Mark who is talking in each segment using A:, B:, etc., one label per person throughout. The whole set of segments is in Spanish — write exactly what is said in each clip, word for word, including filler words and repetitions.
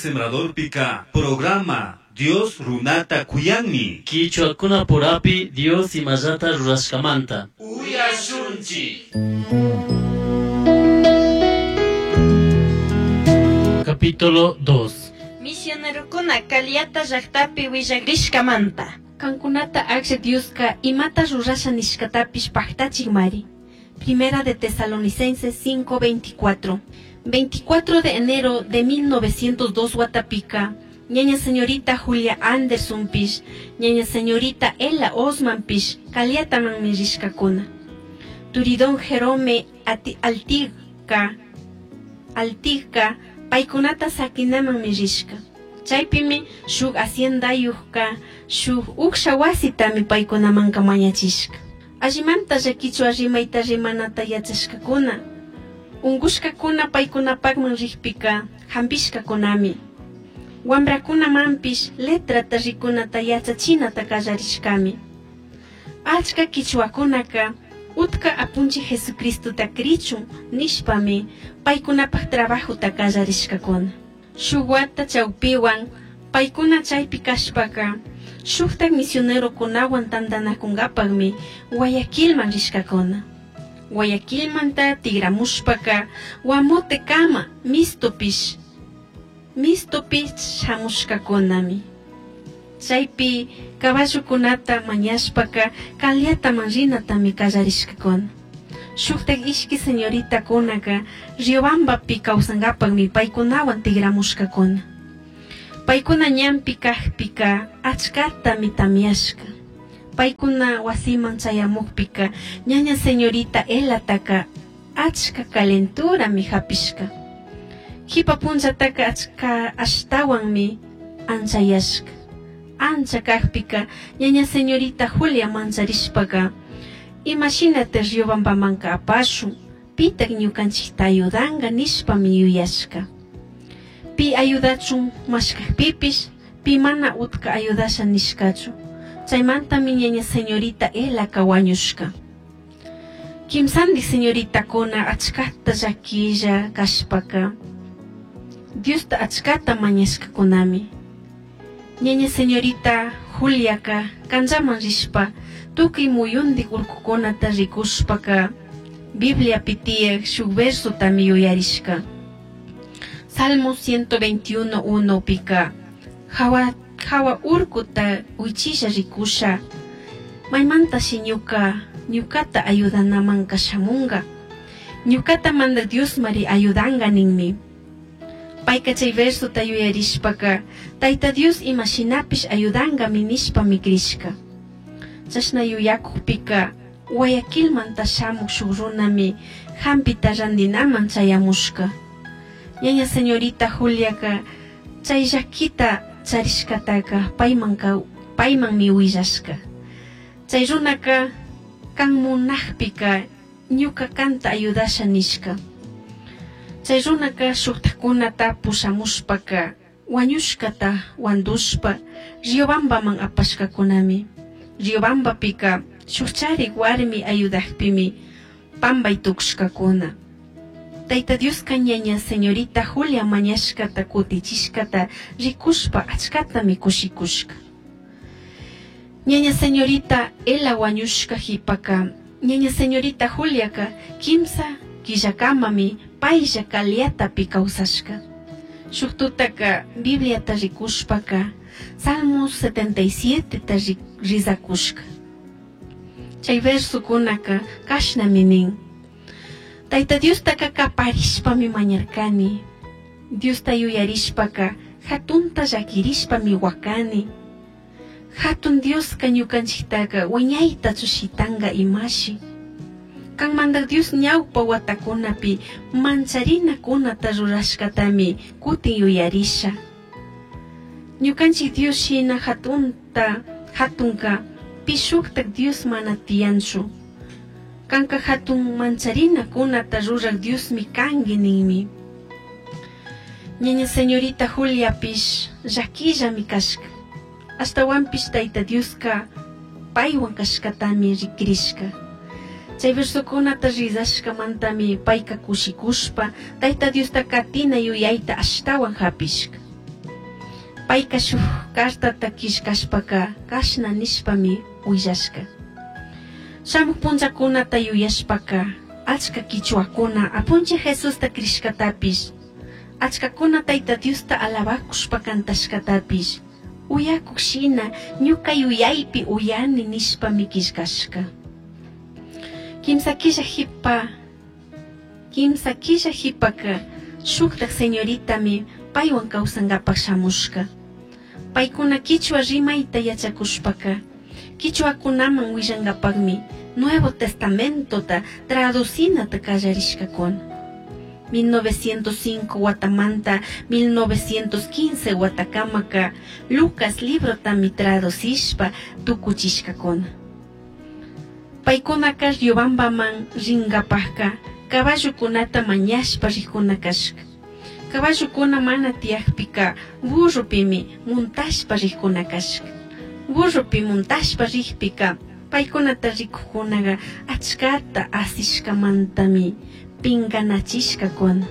A: Sembrador Pica, programa Dios Runata Kuyanmi.
B: Quichuakuna purapi Dios imallata rurashkamanta.
A: Uyashunchi.
B: Capítulo dos.
C: Misionerukuna kaliata llaqtapi willagrishkamanta.
D: Kankunata akshe Dioska imata rurasha nishkatapish paktachigmari. Primera de Tesalonicenses cinco veinticuatro. veinticuatro de enero de mil novecientos dos Guatapica. Ñaña señorita Julia Anderson pish, ñaña señorita Ella Osman pish, kaliataman mirishkakuna. Turidón Jerome ati altika, altika, paikunata sakinaman mirishka. Chaypimi shuk hacienda yuhka, shuk ukshawasitami paikunamanka mañachishka. Allimanta llakichu arrimayta rimanata yachashkakuna. Ungushkakuna paikunapakman rikpika, hampishkakunami. Wambrakuna mampish letrata rikunata yachachinata kallarishkami. Achka kichwakunaka utka apunchi Jesucristuta krichun nishpami paikunapaq trabajuta kallarishkakuna. Shuk wata chawpiwan paikuna chaypi kashpaka shuktak misionerokunawan tantanakunkapakmi Guayaquilman rishkakuna. Guayaquilmanta tigramushpaka Guamote kama mistopish mistopish shamushkakunami. Chaypi caballukunata mañashpaka kaliataman rinatami kallarishkakuna. Shuktak ishki señorita kunaka Riobambapi kawsankapakmi paikunawan tigramushkakuna. Paikuna ñampi kajpika achkatami tamyashka. Paikuna wasiman chayamukpika ñaña señorita Elataka achka calenturami hapishka. Hipa punchataka achka ashtawanmi anchayashka. Ancha kajpika ñaña señorita Julia mancharishpaka imagínate Riobambamanka apashun pitak ñukanchikta ayudanga nishpami yuyashka. Pi ayudachun mashkajpipish pi mana utka ayudasha nishkachu. Chaymantami ñaña señorita Elaka wañushka. Kimsandi señorita kuna achkata llakilla kashpaka Diosta achkata mañashkakunami. Ñaña señorita Juliaka kanllaman rishpa tukuy muyundik urkukunata rikushpaka Biblia pitiyak shuk versutami yuyarishka. Salmo ciento veintiuno uno pika hawa hawa urkuta uychisha rikusha maymantashi ñuka ñukata ayudanamanka shamunga ñukata manda Dios mari ayudanga ninmi. Payka chay versuta yuyarishpaka Tayta Dios imashinapish ayudangami nishpami krishka. Chashna yuyakukpika Guayaquilmanta shamuk shuk runami hampita randinaman chayamushka. Ñaña señorita Juliaka chay llakita charishkataka paymanka paymanmi willashka. Chay runaka kan munaqpika ñuka kanta ayudasha nishka. Chay runaka shuktakunata pushamushpaka wañushkata wandushpa Riobambaman apashkakunami. Riobambapika shukcharik warmi ayudaqpimi pambay tukushkakuna. Tayta Dioska ñaña señorita Julia mañashkata kutichishkata rikushpa achkatami kushikushka. Ñaña señorita Ela wañushka hipaka ñaña señorita Juliaka kimsa killakamami paylla kaliatapi kawsashka. Shuk tutaka Bibliata rikushpaka Salmos setenta y siete ta rizakushka. Chay versukunaka kashnami nin: Tayta Diostaka kaparishpami mañarkani, Diosta yuyarishpaka hatunta llakirishpami wakani. Hatun Dioska ñukanchiktaka wiñayta chushitanga imashi. Kanmanda Dios ñawpa watakunapi mancharinkunata rurashkatami kutin yuyarisha. Ñukanchik Dios shina hatunta hatunka pishuktak Dios mana tiyanshu. Kanka hatun mancharinkunata rurak Diosmi kangi ninmi. Ñaña señorita Julia pish llakillami kashka. Ashtawanpish Tayta Dioska paywan kashkatami rikrishka. Chay versukunata rizashkamantami payka kushikushpa Tayta Diosta katina yuyayta ashtawan hapishka. Payka shuk cartata kishkashpaka kashna nishpami willashka. Shamuk punchakunata yuyashpaka achka kichwakuna apunchi Jesusta krishkatapish, achkakuna Tayta Diosta alabakushpa kantashkatapish, uyakushina ñuka yuyaypi uyani nishpami kishkashka. Kimsa kisha hipa, kimsa kisha hipaka shuktak señoritami paywan kawsangapak shamushka. Paykuna kichwa rimayta yachakushpaka kichwakunaman willangapakmi Nuevo Testamentota traducinata kallarishkakuna. mil novecientos cinco watamanta mil novecientos quince watakamaka Lucas librotami traducishpa tukuchishkakuna. Paykunaka Riobambaman ringapakka caballukunata mañashpa rikuna kashka. Caballukuna mana tiyakpika burrupimi montashpa rikuna kashka. Burrupi montashpa rikpika paykunata rikukunaga achkata asishkamantami pinganachishkakuna.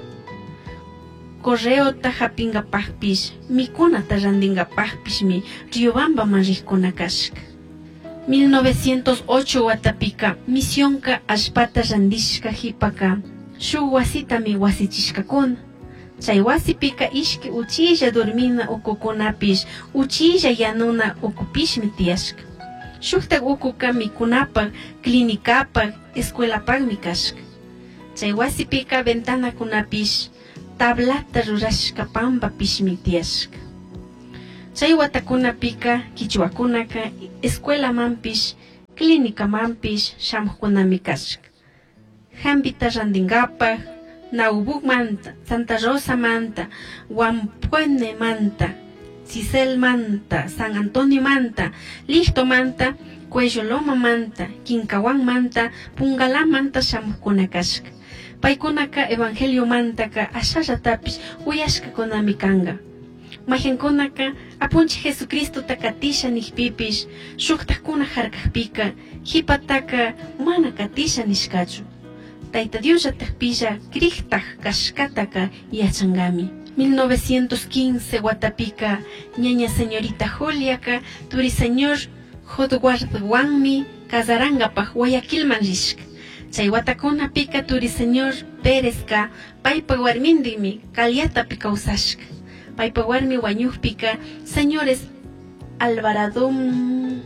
D: Correota hapingapakpish mikunata randingapakpishmi Riobambaman rikuna kashka. mil novecientos ocho watapika misionka ashpata randishka hipaka shuk wasitami wasichishkakuna. Chay wasipika ishki uchilla dormina ukukunapish uchilla yanuna ukupishmi tiyashka. Shuktak ukuka mikunapak, clinikapak, escuelapakmi kashka. Chay wasipika ventanakunapish tablata rurashka pampapishmi tiyashka. Chay watakunapika kichwakunaka escuelamanpish, clínicamanpish shamujkunami kashka. Hampita randingapak, Naubukmanta, Santa Rosa manta, Guampuene manta, Cisel manta, San Antonio manta, Listo manta, Cuelloloma manta, Quincahuán manta, Pungalá manta shamujkuna kashka. Paykunaka evangelio mantaka asharatapish uyashka kunami kanga. Majenkunaka apunchi Jesucristo takatisha nihpipish, shuktakuna harkakpika, hipataka mana katisha nishkachu. Tayta Dios atahpilla krihtak kashkataka yachangami. mil novecientos quince watapika ñaña señorita Juliaka turi señor Jodguardwanmi Casarangapaj Guayaquilman rishka. Chay watakunapika turi señor Pérezka paypa warmindimi Caliatapi kawsashka. Paypa warmi wañuqpika señores Alvaradom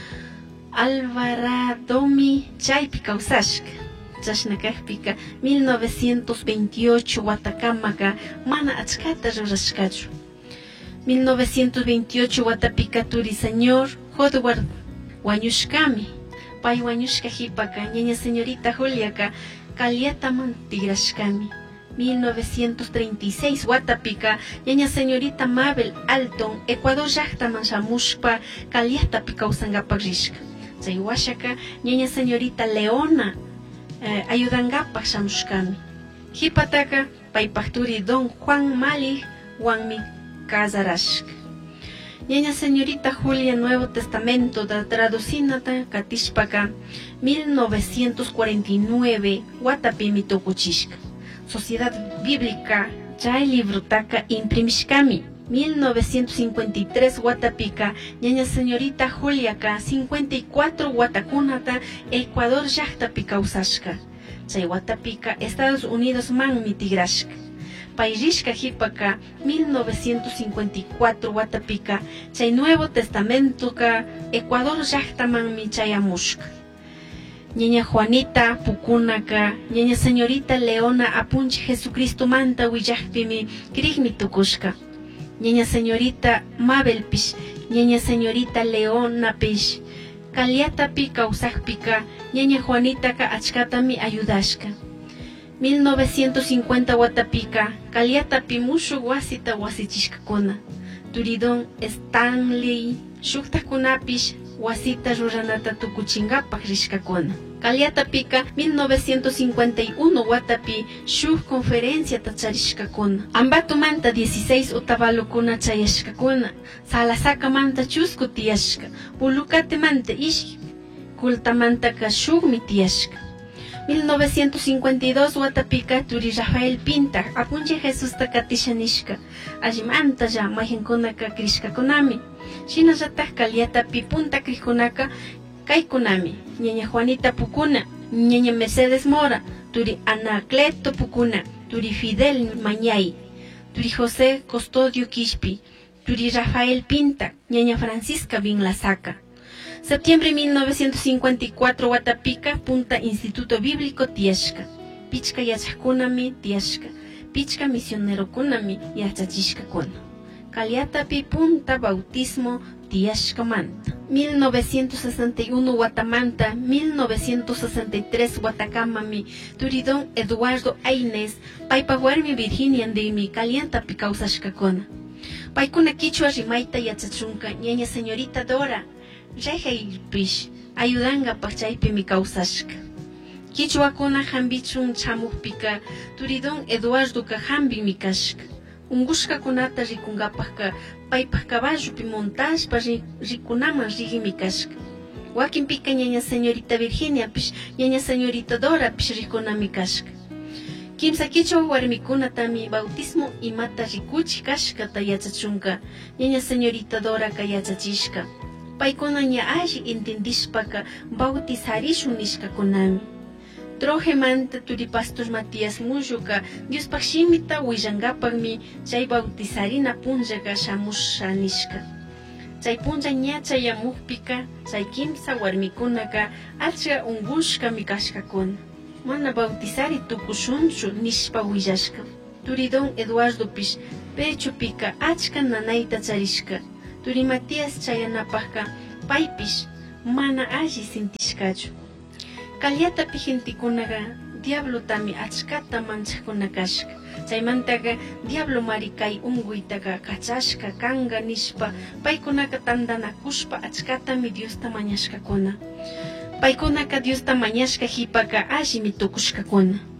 D: Alvaradomi chaypi kawsashka. Chashnakajpika mil novecientos veintiocho watakamaka mana achkata rurashkachu. mil novecientos veintiocho watapika turi señor Jodward wañushkami. Pay wañushka hipaka ñaña señorita Juliaka Caliataman tigrashkami. mil novecientos treinta y seis watapika ñaña señorita Mabel Alton Ecuador llaqtaman shamushpa Caliatapi kawsangapak rishka. Chay washaka ñaña señorita Leona Eh, ayudangapak shamushkami. Hipataka paypakturi Don Juan Mali wanmi casarashka. Ñaña señorita Julia Nuevo Testamento da traducinata katishpaka mil novecientos cuarenta y nueve watapimi tokuchishka. Sociedad Bíblica chay librotaka imprimishkami. mil novecientos cincuenta y tres watapika ñaña señorita Juliaka cincuenta y cuatro watakunata Ecuador llaqtapi kawsashka. Chay watapika Estados Unidos man mitigrashka. Payrishka hipaka mil novecientos cincuenta y cuatro watapika chay Nuevo Testamento ka Ecuador llaqtaman mi chayamushka. Ñaña Juanita Pukunaka ñaña señorita Leona apunchi Jesucristo manta willaqpimi krikmi tukushka. Ñaña señorita Mabel pish, ñaña señorita Leona pish, Caliatapi kawsaqpika, ñaña Juanita ka achkatami ayudashka. mil novecientos cincuenta watapika, Caliatapi mushu wasita wasichishkakuna. Turidon Stanley, shuktakunapish, wasita ruranata tukuchingapak rishkakuna. Caliatapika mil novecientos cincuenta y uno watapi shuk conferencia tacharishkakuna. Ambatumanta dieciséis utabalukuna chayashkakuna. Salasaka manta chusku tiyashka. Pulukate manta ishki. Kultamanta ka shukmi tiyashka. mil novecientos cincuenta y dos watapika turi Rafael Pinta apunche Jesús takatishanishka allimanta ya mayhinkunaka krishkakunami shina rataq kaliatapi punta krishkunaka kaykunami ñaña Juanita Pukuna, ñaña Mercedes Mora, turi Anacleto Pukuna, turi Fidel Mañay, turi José Custodio Quispi, turi Rafael Pinta, ñaña Francisca Vinlasaca. Septiembre mil novecientos cincuenta y cuatro Watapica, Punta Instituto Bíblico Tiashka, Pichka Yachkunami Tiashka, Pichka Misionero Kunami Yachachishka Kuna. Kaliatapi Punta Bautismo Tiashka Manta. mil novecientos sesenta y uno Guatamanta, mil novecientos sesenta y tres Guatacamami, Turidón Eduardo Aines, Paipa Huarmi Virginia de mi Kaliantapi Causashkakona. Paikuna Kichua Rimaita Yachachunka, ñaña señorita Dora, Rejay Pish, Ayudanga Pachaipi mi Causashka. Kichua Kona Hambichun Chamupika, Turidón Eduardo Kahambi mi Kashka. Ungushka kunata rikungapaka paypaq caballupi montashpa rikunaman rigimi kashka. Wakin pika ñaña señorita Virginia pish ñaña señorita Dora pish rikunami kashka. Kimsa kichwa warmikunatami bautismo imata rikuchi kashkata yachachunka ñaña señorita Dora ka yachachishka. Paykuna ña alli intendishpaka bautizarishun nishkakunami. Trojemanta turi Pastor Matías Mulluka Dios Pachimita Huillangapagmi chay bautizarina punjaga shamusha nishka. Chay punja ñacha yamukpika chay kimsa warmikunaka achka ungushka mikashkakuna. Mana bautizari tukushunchu nishpa willashka. Turidon Eduardo pish pecho pika achka nanaita charishka. Turi Matías chayanapaka paypish mana alli sintishkachu. Kaliata pijentikunaga diablo tami achkata manchakunakashka. Chaymantaga diablo marikay unguitaga kachashka kanga nishpa paykunaka tandanakushpa achkatami Diosta mañashkakuna. Paykunaka Diosta mañashka hipaka alli mitukushkakuna.